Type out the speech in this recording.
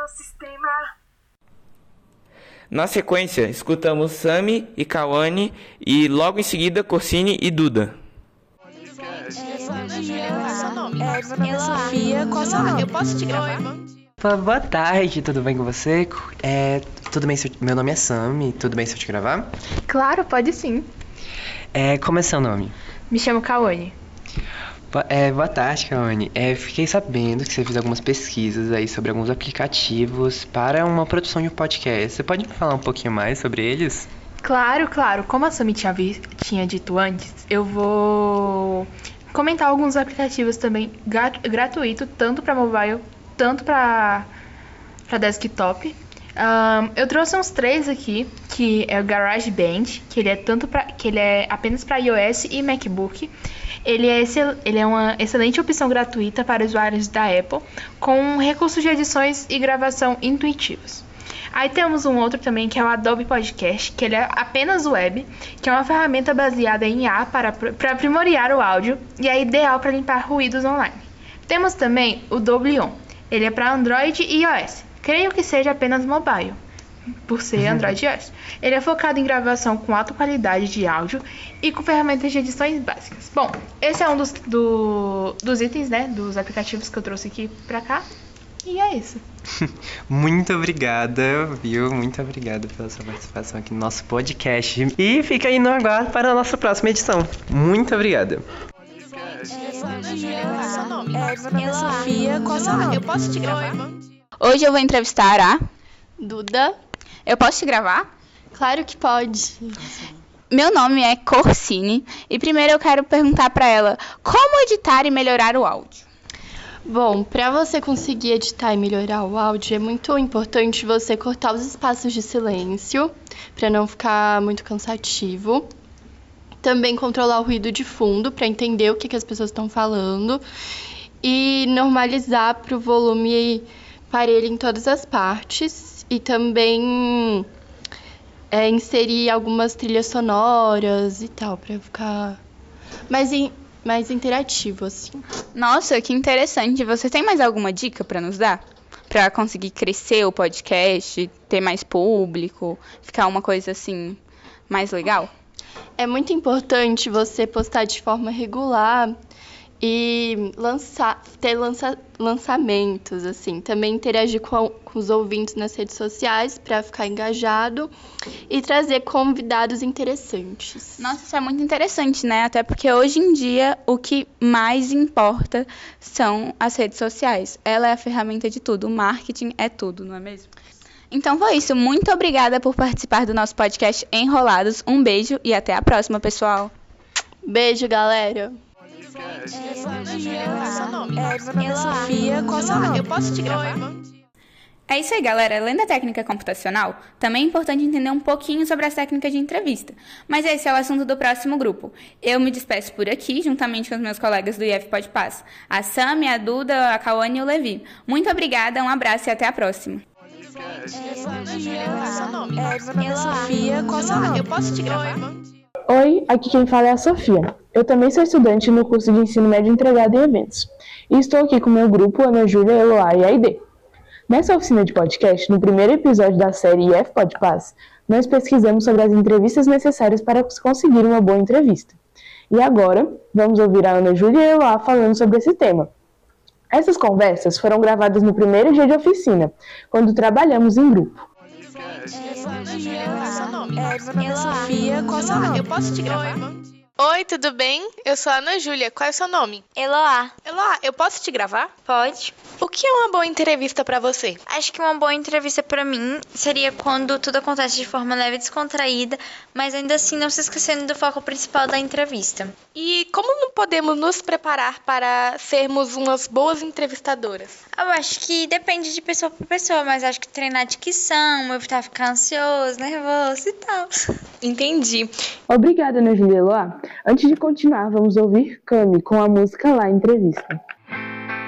sistema. Na sequência, escutamos Sami e Kawane e logo em seguida Corsini e Duda. Meu nome é Sofia, qual é o seu nome? Eu posso te gravar? Boa tarde, tudo bem com você? Tudo bem meu nome é Sami, tudo bem se eu te gravar? Claro, pode sim. Como é seu nome? Me chamo Kawane. Boa tarde, Kawane. Fiquei sabendo que você fez algumas pesquisas aí sobre alguns aplicativos para uma produção de um podcast. Você pode me falar um pouquinho mais sobre eles? Claro. Como a Sami tinha dito antes, eu vou comentar alguns aplicativos também gratuito, tanto para mobile, tanto para desktop. Eu trouxe uns 3 aqui, que é o GarageBand, que ele é apenas para iOS e MacBook. Ele é uma excelente opção gratuita para usuários da Apple, com recursos de edições e gravação intuitivos. Aí temos um outro também, que é o Adobe Podcast, que ele é apenas web, que é uma ferramenta baseada em IA para aprimorar o áudio e é ideal para limpar ruídos online. Temos também o Doblion, ele é para Android e iOS. Creio que seja apenas mobile, por ser Android e iOS. Ele é focado em gravação com alta qualidade de áudio e com ferramentas de edições básicas. Bom, esse é um dos itens, né, dos aplicativos que eu trouxe aqui pra cá. E é isso. Muito obrigada, viu? Muito obrigada pela sua participação aqui no nosso podcast. E fica aí no aguardo para a nossa próxima edição. Muito obrigada. Meu nome é Sofia, qual é o seu nome? Eu posso te gravar? Hoje eu vou entrevistar a Duda. Eu posso te gravar? Claro que pode. Meu nome é Corsini e primeiro eu quero perguntar para ela como editar e melhorar o áudio. Bom, para você conseguir editar e melhorar o áudio, é muito importante você cortar os espaços de silêncio, para não ficar muito cansativo. Também controlar o ruído de fundo, para entender o que as pessoas estão falando. E normalizar para o volume parelho em todas as partes. E também inserir algumas trilhas sonoras e tal, para ficar mais interativo, assim. Nossa, que interessante. Você tem mais alguma dica para nos dar? Para conseguir crescer o podcast, ter mais público, ficar uma coisa assim mais legal? É muito importante você postar de forma regular e ter lançamentos, assim. Também interagir com os ouvintes nas redes sociais para ficar engajado e trazer convidados interessantes. Nossa, isso é muito interessante, né? Até porque hoje em dia o que mais importa são as redes sociais. Ela é a ferramenta de tudo, o marketing é tudo, não é mesmo? Então foi isso. Muito obrigada por participar do nosso podcast Enrolados. Um beijo e até a próxima, pessoal. Beijo, galera. Meu nome é Sofia, qual é o seu nome? Eu posso te gravar? É isso aí, galera. Além da técnica computacional, também é importante entender um pouquinho sobre as técnicas de entrevista. Mas esse é o assunto do próximo grupo. Eu me despeço por aqui, juntamente com os meus colegas do IF Podpass, a Sami, a Duda, a Kawane e o Levi. Muito obrigada, um abraço e até a próxima. Meu nome é Sofia, qual é o seu nome? Eu posso te gravar? Oi, aqui quem fala é a Sofia. Eu também sou estudante no curso de Ensino Médio Integrado em Eventos. E estou aqui com o meu grupo Ana Júlia, Eloá e Aide. Nessa oficina de podcast, no primeiro episódio da série IF Podpass, nós pesquisamos sobre as entrevistas necessárias para conseguir uma boa entrevista. E agora, vamos ouvir a Ana Júlia e Eloá falando sobre esse tema. Essas conversas foram gravadas no primeiro dia de oficina, quando trabalhamos em grupo. Meu nome é Sofia, qual é o seu nome? Eu posso te gravar? Oi, tudo bem? Eu sou a Ana Júlia. Qual é o seu nome? Eloá. Eloá, eu posso te gravar? Pode. O que é uma boa entrevista pra você? Acho que uma boa entrevista pra mim seria quando tudo acontece de forma leve e descontraída, mas ainda assim não se esquecendo do foco principal da entrevista. E como não podemos nos preparar para sermos umas boas entrevistadoras? Eu acho que depende de pessoa para pessoa, mas acho que treinar dicção, evitar ficar ansioso, nervoso e tal. Entendi. Obrigada, Ana Júlia e Eloá. Antes de continuar, vamos ouvir Cami com a música Lá Entrevista.